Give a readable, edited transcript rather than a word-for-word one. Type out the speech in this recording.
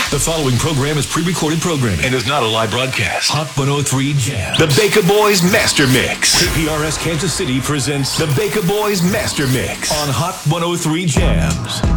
The following program is pre-recorded programming and is not a live broadcast. Hot 103 Jams. The Baker Boys Master Mix. KPRS Kansas City presents the Baker Boys Master Mix on Hot 103 Jams.